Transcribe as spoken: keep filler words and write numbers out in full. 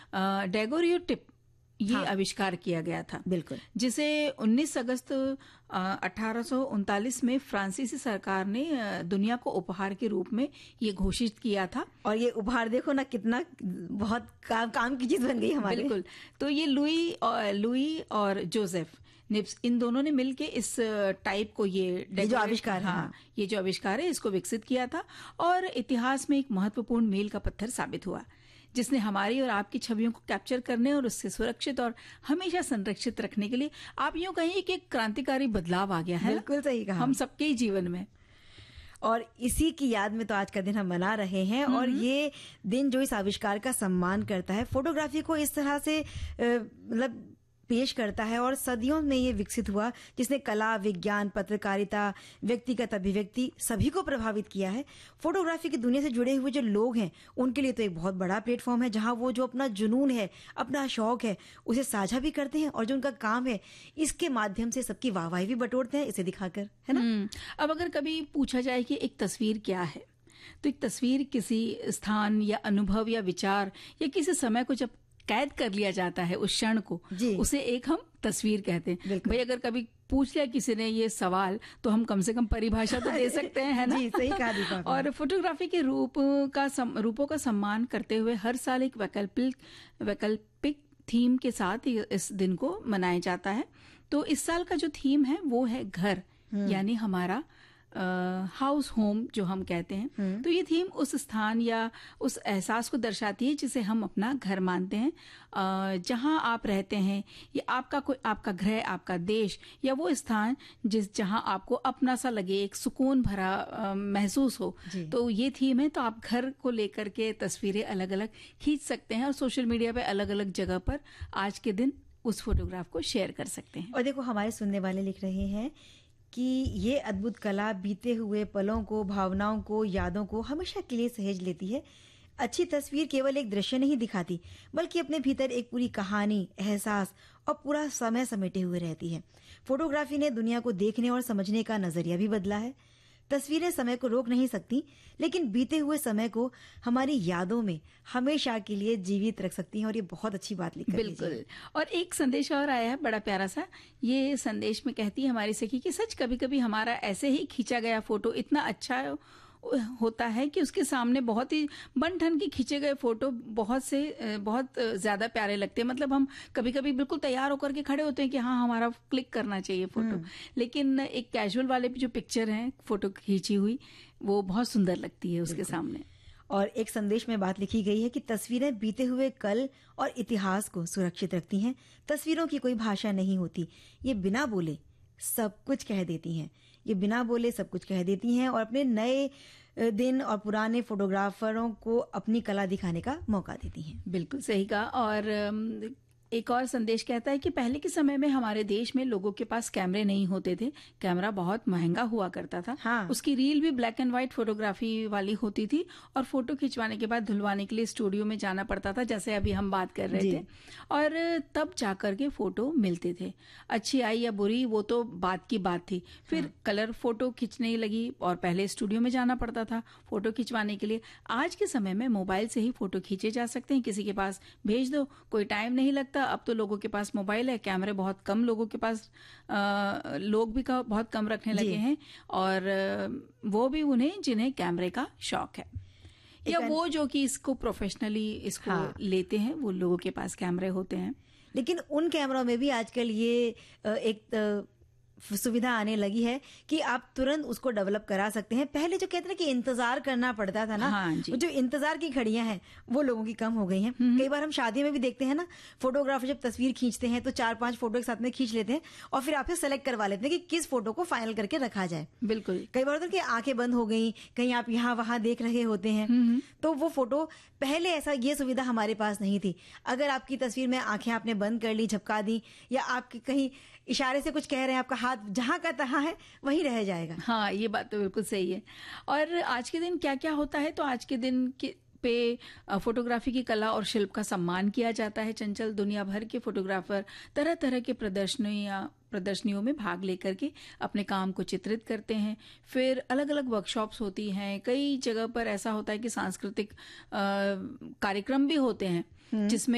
डेगोरियोटिप ये हाँ, आविष्कार किया गया था। बिल्कुल, जिसे उन्नीस अगस्त अठारह सौ उनतालीस में फ्रांसीसी सरकार ने दुनिया को उपहार के रूप में ये घोषित किया था। और ये उपहार देखो ना कितना बहुत काम, काम की चीज बन गई हमारे। बिल्कुल। तो ये लुई और लुई और जोसेफ निप्स, इन दोनों ने मिलके इस टाइप को ये, ये जो आविष्कार है, हाँ, ये जो आविष्कार है इसको विकसित किया था और इतिहास में एक महत्वपूर्ण मील का पत्थर साबित हुआ, जिसने हमारी और आपकी छवियों को कैप्चर करने और उससे सुरक्षित और हमेशा संरक्षित रखने के लिए, आप यूं कहिए कि एक क्रांतिकारी बदलाव आ गया है। बिल्कुल सही कहा, हम सबके ही जीवन में। और इसी की याद में तो आज का दिन हम मना रहे हैं। और ये दिन जो इस आविष्कार का सम्मान करता है, फोटोग्राफी को इस तरह से मतलब पेश करता है और सदियों में ये विकसित हुआ, जिसने कला, विज्ञान, पत्रकारिता, व्यक्तिगत अभिव्यक्ति सभी को प्रभावित किया है। फोटोग्राफी की दुनिया से जुड़े हुए जो लोग हैं उनके लिए तो एक बहुत बड़ा प्लेटफॉर्म है, जहां वो जो अपना जुनून है, अपना शौक है, उसे साझा भी करते हैं और जो उनका काम है इसके माध्यम से सबकी वाहवाही भी बटोरते हैं, इसे दिखाकर, है ना। अब अगर कभी पूछा जाए कि एक तस्वीर क्या है, तो एक तस्वीर किसी स्थान या अनुभव या विचार या किसी समय को जब कैद कर लिया जाता है, उस क्षण को, उसे एक हम तस्वीर कहते हैं। भाई अगर कभी पूछ लिया किसी ने ये सवाल, तो हम कम से कम परिभाषा तो दे सकते हैं, है ना। जी, सही कहा दीपा। और फोटोग्राफी के रूप का सम, रूपों का सम्मान करते हुए हर साल एक वैकल्पिक वैकल्पिक थीम के साथ इस दिन को मनाया जाता है। तो इस साल का जो थीम है वो है घर, यानी हमारा हाउस, होम जो हम कहते हैं। तो ये थीम उस स्थान या उस एहसास को दर्शाती है जिसे हम अपना घर मानते हैं, जहां आप रहते हैं, या आपका कोई आपका घर, आपका देश, या वो स्थान जिस जहां आपको अपना सा लगे, एक सुकून भरा आ, महसूस हो। तो ये थीम है। तो आप घर को लेकर के तस्वीरें अलग अलग खींच सकते हैं और सोशल मीडिया पे अलग अलग जगह पर आज के दिन उस फोटोग्राफ को शेयर कर सकते हैं। और देखो, हमारे सुनने वाले लिख रहे हैं कि ये अद्भुत कला बीते हुए पलों को, भावनाओं को, यादों को हमेशा के लिए सहेज लेती है। अच्छी तस्वीर केवल एक दृश्य नहीं दिखाती, बल्कि अपने भीतर एक पूरी कहानी, एहसास और पूरा समय समेटे हुए रहती है। फोटोग्राफी ने दुनिया को देखने और समझने का नजरिया भी बदला है। तस्वीरें समय को रोक नहीं सकती, लेकिन बीते हुए समय को हमारी यादों में हमेशा के लिए जीवित रख सकती हैं। और ये बहुत अच्छी बात लिखी। बिल्कुल। और एक संदेश और आया है, बड़ा प्यारा सा। ये संदेश में कहती है हमारी सखी कि सच कभी कभी हमारा ऐसे ही खींचा गया फोटो इतना अच्छा होता है कि उसके सामने बहुत ही बन ठन के खींचे गए फोटो बहुत से बहुत ज्यादा प्यारे लगते हैं। मतलब हम कभी कभी बिल्कुल तैयार होकर के खड़े होते हैं कि हाँ हमारा क्लिक करना चाहिए फोटो, लेकिन एक कैजुअल वाले जो पिक्चर है फोटो खींची हुई, वो बहुत सुंदर लगती है उसके सामने। और एक संदेश में बात लिखी गई है कि तस्वीरें बीते हुए कल और इतिहास को सुरक्षित रखती हैं। तस्वीरों की कोई भाषा नहीं होती, ये बिना बोले सब कुछ कह देती हैं। ये बिना बोले सब कुछ कह देती हैं और अपने नए दिन और पुराने फोटोग्राफरों को अपनी कला दिखाने का मौका देती हैं। बिल्कुल सही कहा। और एक और संदेश कहता है कि पहले के समय में हमारे देश में लोगों के पास कैमरे नहीं होते थे। कैमरा बहुत महंगा हुआ करता था। हाँ। उसकी रील भी ब्लैक एंड व्हाइट फोटोग्राफी वाली होती थी और फोटो खिंचवाने के बाद धुलवाने के लिए स्टूडियो में जाना पड़ता था, जैसे अभी हम बात कर रहे थे। और तब जाकर के फोटो मिलते थे। अच्छी आई या बुरी वो तो बात की बात थी। फिर हाँ। कलर फोटो खींचने लगी और पहले स्टूडियो में जाना पड़ता था फोटो खिंचवाने के लिए। आज के समय में मोबाइल से ही फोटो खींचे जा सकते हैं। किसी के पास भेज दो, कोई टाइम नहीं लगता। अब तो लोगों के पास मोबाइल है, कैमरे बहुत कम लोगों के पास, आ, लोग भी का बहुत कम रखने लगे हैं, और वो भी उन्हें जिन्हें कैमरे का शौक है, या वो जो कि इसको प्रोफेशनली इसको हाँ। लेते हैं, वो लोगों के पास कैमरे होते हैं। लेकिन उन कैमरों में भी आजकल ये एक सुविधा आने लगी है कि आप तुरंत उसको डेवलप करा सकते हैं। पहले जो कहते हैं कि इंतजार करना पड़ता था ना, हाँ जी। जो इंतजार की घड़ियां हैं वो लोगों की कम हो गई हैं। कई बार हम शादी में भी देखते हैं ना, फोटोग्राफर जब तस्वीर खींचते हैं तो चार पांच फोटो एक साथ में खींच लेते हैं और फिर आपसे सेलेक्ट करवा लेते हैं कि किस फोटो को फाइनल करके रखा जाए। बिल्कुल। कई बार होता है कि आंखें बंद हो गई, कहीं आप यहाँ वहां देख रहे होते हैं, तो वो फोटो, पहले ऐसा ये सुविधा हमारे पास नहीं थी। अगर आपकी तस्वीर में आंखें आपने बंद कर ली, झपका दी, या आप कहीं इशारे से कुछ कह रहे हैं, आपका हाथ जहां का तहां है वही रह जाएगा। हाँ, ये बात तो बिल्कुल सही है। और आज के दिन क्या क्या होता है, तो आज के दिन के पे फोटोग्राफी की कला और शिल्प का सम्मान किया जाता है। चंचल, दुनिया भर के फोटोग्राफर तरह तरह के प्रदर्शनियां प्रदर्शनियों में भाग लेकर के अपने काम को चित्रित करते हैं। फिर अलग अलग वर्कशॉप्स होती हैं। कई जगह पर ऐसा होता है कि सांस्कृतिक कार्यक्रम भी होते हैं जिसमें